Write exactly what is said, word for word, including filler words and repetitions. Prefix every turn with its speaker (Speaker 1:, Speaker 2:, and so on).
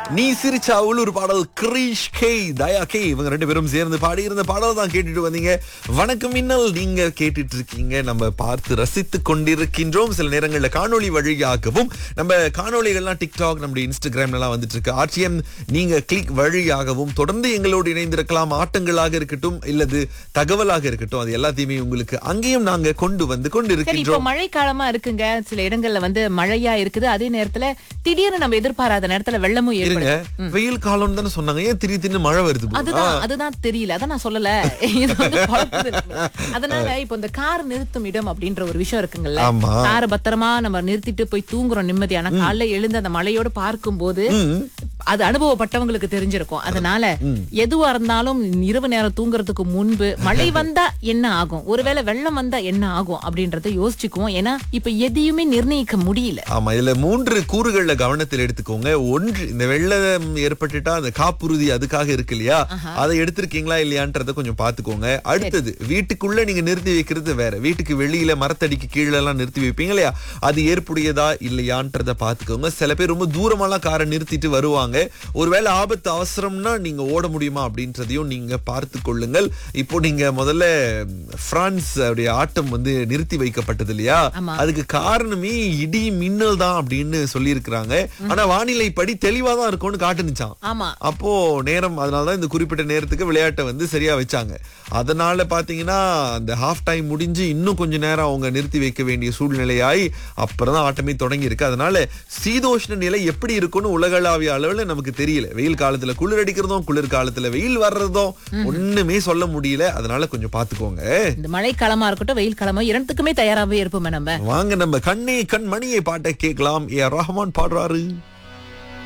Speaker 1: நீ சிரிச்சா உள்ளூர் பாடல் கிரீஷ் கே தயா கே இவங்க ரெண்டு பேரும் சேர்ந்து பாடி இருந்த பாடல் தான் கேட்டுட்டு வந்தீங்க. வணக்கம் மின்னல், நீங்க கேட்டுட்டு இருக்கீங்க. நம்ம பார்த்து ரசித்து கொண்டிருக்கின்றோம். சில நேரங்களில் காணொளி வழியாகவும் நம்ம காணொளிகள்லாம் டிக்டாக், நம்முடைய இன்ஸ்டாகிராம்ல எல்லாம் வந்துட்டு இருக்கு. ஆர்டிஎம் நீங்க கிளிக் வழியாகவும் தொடர்ந்து எங்களோடு இணைந்திருக்கலாம். ஆட்டங்களாக இருக்கட்டும் இல்லது தகவலாக இருக்கட்டும், அது எல்லாத்தையுமே உங்களுக்கு அங்கேயும் நாங்க கொண்டு வந்து கொண்டு
Speaker 2: சரி, இப்போ
Speaker 1: இருக்கின்றோம்.
Speaker 2: மழை காலமா இருக்குங்க. சில இடங்கள்ல வந்து மழையா இருக்குது. அதே நேரத்துல திடீர்னு நம்ம எதிர்பாராத நேரத்துல வெள்ளமும்
Speaker 1: இருங்க,
Speaker 2: ஏற்படும்.
Speaker 1: வெயில் காலம் தானே சொன்னாங்க, ஏன் திடீர் திடீர்னு மழை வருது?
Speaker 2: அதுதான் அதுதான் தெரியல. அதான் நான் சொல்லல. இது வந்து குழப்புது நம்மள. அதனால இப்போ இந்த கார் நிறுத்தும் இடம் அப்படின்ற ஒரு விஷயம் இருக்குங்கல்ல.
Speaker 1: ஆமா.
Speaker 2: காரை பத்திரமா நம்ம நிறுத்திட்டு போய் தூங்குறோம் நிம்மதியா. ஆனா காலைல எழுந்து அந்த மழையோட பார்க்கும் போது அது அனுபவப்பட்டவங்களுக்கு தெரிஞ்சிருக்கும். அதனால எதுவா இருந்தாலும் இரவு நேரம் தூங்குறதுக்கு முன்பு மழை வந்தா என்ன ஆகும், ஒருவேளை வெள்ளம் வந்தா என்ன ஆகும் அப்படின்றத யோசிச்சுக்குவோம். ஏன்னா இப்ப எதையுமே நிர்ணயிக்க முடியல.
Speaker 1: ஆமா, இதுல மூன்று கூறுகள்ல கவனத்தில் எடுத்துக்கோங்க. ஒன்று, இந்த வெள்ளம் ஏற்பட்டுட்டா அந்த காப்புறுதி அதுக்காக இருக்கு இல்லையா, அதை எடுத்திருக்கீங்களா இல்லையான்றத கொஞ்சம் பாத்துக்கோங்க. அடுத்தது, வீட்டுக்குள்ள நீங்க நிறுத்தி வைக்கிறது வேற, வீட்டுக்கு வெளியில மரத்தடிக்கு கீழே எல்லாம் நிறுத்தி வைப்பீங்க இல்லையா, அது ஏற்புடையதா இல்லையான்றத பாத்துக்கோங்க. சில பேர் ரொம்ப தூரமெல்லாம் காரை நிறுத்திட்டு வருவாங்க. ஒருவேளை ஆபத்து அவசரம்னா நீங்க ஓட முடியுமா அப்படின்றதையும் நீங்க பார்த்து கொள்ளுங்கள். இப்போ நீங்க முதல்ல பிரான்ஸ் உடைய ஆட்டம் வந்து நிறுத்தி வைக்கப்பட்டது இல்லையா, அதுக்கு காரணமே இடி மின்னல் தான் அப்படின்னு சொல்லி இருக்கிறாங்க. ஆனா வானிலை படி தெளிவா தான் இருக்கும்னு காட்டுனுச்சான்.
Speaker 2: ஆமா,
Speaker 1: அப்போ நேரம், அதனாலதான் இந்த குறிப்பிட்ட நேரத்துக்கு விளையாட்டை வந்து சரியா வச்சாங்க. அதனால பாத்தீங்கன்னா அந்த ஹாஃப் டைம் முடிஞ்சு இன்னும் கொஞ்ச நேரம் அவங்க நிறுத்தி வைக்க வேண்டிய சூழ்நிலையாய் அப்புறம் தான் ஆட்டமே தொடங்கி இருக்கு. அதனால சீதோஷ்ண நிலை எப்படி இருக்கும்னு உலகளாவிய அளவுல நமக்கு தெரியல. வெயில் காலத்துல குளிர் அடிக்கிறதும் குளிர் காலத்துல வெயில் வர்றதும் ஒண்ணுமே சொல்ல முடியல. அதனால கொஞ்சம் பாத்துக்கோங்க.
Speaker 2: இந்த மழை காலமா இருக்கட்டும் வெயில் காலமா இரண்டுக்குமே தயாராகவே இருப்போம் நம்ம.
Speaker 1: வாங்க நம்ம கண்ணே கண் மணியை பாட்டை கேட்கலாம். ஏ ரஹ்மான் பாடுறாரு.